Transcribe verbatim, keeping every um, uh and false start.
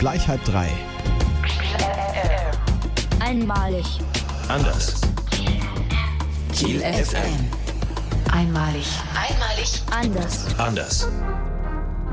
Gleich halb drei. Einmalig. Anders. Kiel F M. Einmalig. Einmalig. Anders. Anders.